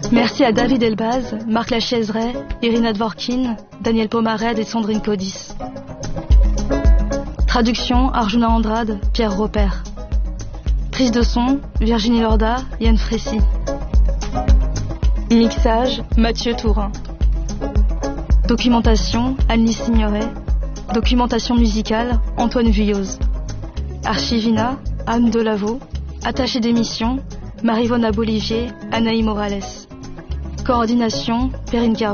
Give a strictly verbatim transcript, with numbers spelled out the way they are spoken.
Merci à David Elbaz, Marc Lachaiseray, Irina Dvorkin, Daniel Pomared et Sandrine Codis. Traduction Arjuna Andrade, Pierre Robert. Prise de son Virginie Lorda, Yann Frécy. Mixage Mathieu Tourin. Documentation Annie Signoret. Documentation musicale Antoine Vuilloz. Archivina Anne Delaveau. Attachée d'émission Marivonna Bolivier, Anaï Morales. Coordination Perrine Carvalho.